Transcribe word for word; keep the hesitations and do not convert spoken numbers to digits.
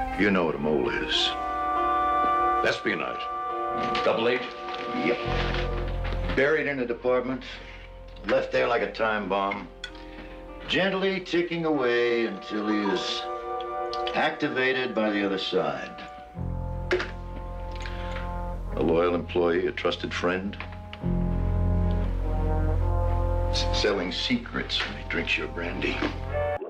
You know what a mole is. Espionage. Double agent. Yep. Buried in a department, left there like a time bomb, gently ticking away until he is activated by the other side. A loyal employee, a trusted friend, S- selling secrets when he drinks your brandy.